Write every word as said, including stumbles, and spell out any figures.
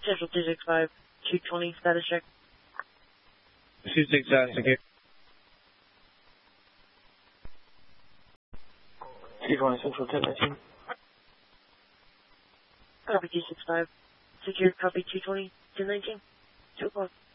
Central two six five, two twenty, status check. two six five, secure. two twenty Central ten nineteen. Copy two six five. Secure, copy two twenty, ten nineteen. two o'clock.